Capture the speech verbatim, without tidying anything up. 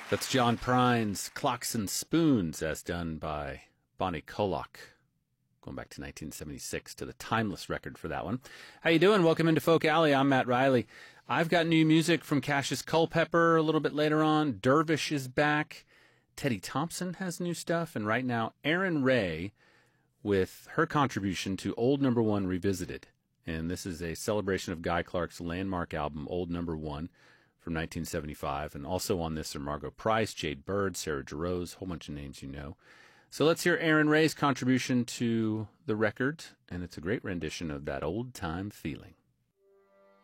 That's John Prine's Clocks and Spoons, as done by Bonnie Coloc, going back to nineteen seventy-six, to the Timeless record for that one. How you doing? Welcome into Folk Alley. I'm Matt Riley. I've got new music from Cassius Culpepper a little bit later on. Dervish is back. Teddy Thompson has new stuff. And right now, Erin Rae with her contribution to Old Number One Revisited. And this is a celebration of Guy Clark's landmark album, Old Number One, from nineteen seventy-five. And also on this are Margo Price, Jade Bird, Sarah Jarosz, a whole bunch of names you know. So let's hear Erin Rae's contribution to the record, and it's a great rendition of That Old Time Feeling.